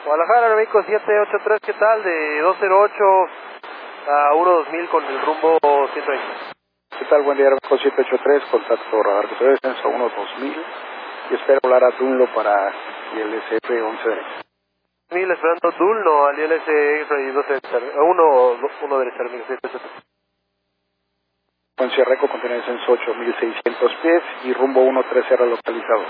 Guadalajara, Aeroméxico 783, ¿qué tal? De 208 a 12000 con el rumbo 120. ¿Qué tal? Buen día, Aeroméxico 783, contacto radar que se descenso 12000 y espero volar a Dunlo para ILSF 11 derecha. 1000 esperando Dulno al ILS X-Ray 12 derecha, 1 derecha, Aeroméxico 783. Frecuencia Reco contiene descenso 8600 pies y rumbo 130 localizado.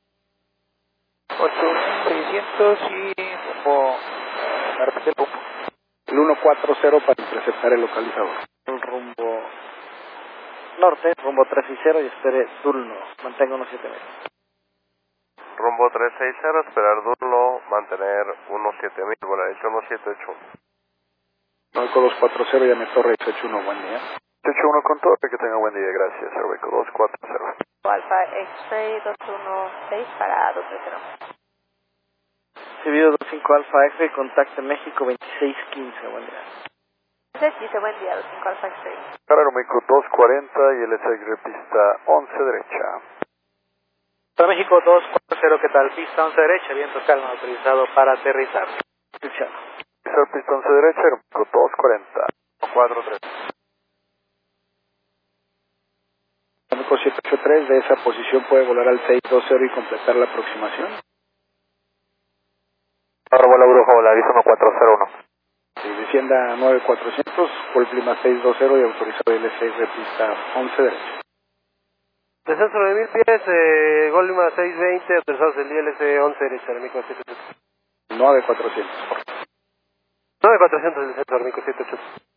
8600 y rumbo, me repite el rumbo. El 140 para interceptar el localizador. El rumbo norte, rumbo 360 y espere Dulno, mantenga 17000. Rumbo 360, esperar Dulno, mantener 17000, volar hecho 178. Aeroméxico 240, llame Torre 81, buen día. 81 con Torre, que tenga buen día, gracias, Aeroméxico 240. Alfa X-Ray 216 para 230. Recibido 25 Alfa X-Ray, contacte México 2615, buen día. Dice buen día, 25 Alfa X-Ray. Aeroméxico 240 y el SX pista 11 derecha. Para México 240, ¿qué tal? Pista 11 derecha, viento calma, autorizado para aterrizar. Pista 11 derecha, Aeroméxico 240. 43. Aeroméxico 783, de esa posición puede volar al 620 y completar la aproximación. Ahora vuela Bruja, vola Arizona 401. Descienda a 9400, Gol Clima 620 y autorizado ILSF pista 11 derecha. Descenso de 1000 pies, Gol Lima 620, autorizados el ILS 11 derecha, Aeroméxico 783. 9400. 9400 el descenso, Aeroméxico 783.